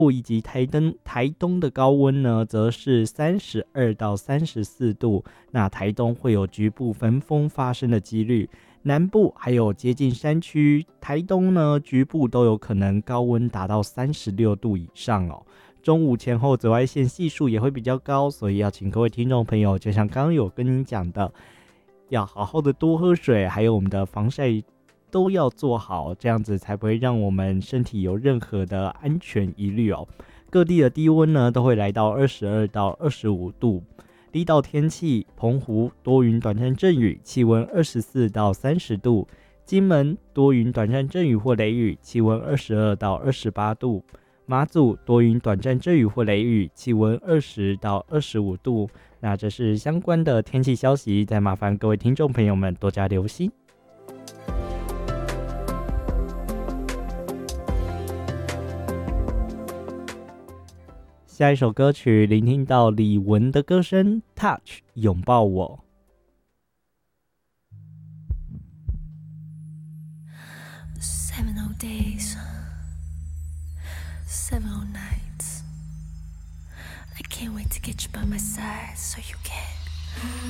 以及台东的高温呢，则是32到34度。那台东会有局部焚风发生的几率，南部还有接近山区，台东呢局部都有可能高温达到36度以上哦。中午前后紫外线系数也会比较高，所以要请各位听众朋友，就像刚刚有跟您讲的，要好好的多喝水，还有我们的防晒都要做好，这样子才不会让我们身体有任何的安全疑虑哦。各地的低温呢都会来到22到25度。离岛天气，澎湖多云短暂阵雨，气温24到30度；金门多云短暂阵雨或雷雨，气温22到28度；马祖多云短暂阵雨或雷雨，气温20到25度。那这是相关的天气消息，再麻烦各位听众朋友们多加留心。下一首歌曲，聆听到李玟的歌声 Touch 拥抱我。 7 whole days, 7 whole nights. I can't wait to get you by my side so you can